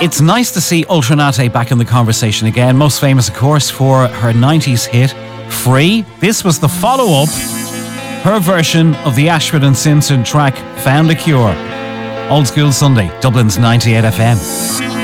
It's nice to see Ultranate back in the conversation again. Most famous, of course, for her 90s hit, Free. This was the follow-up, her version of the Ashford and Simpson track, Found a Cure. Old School Sunday, Dublin's 98 FM.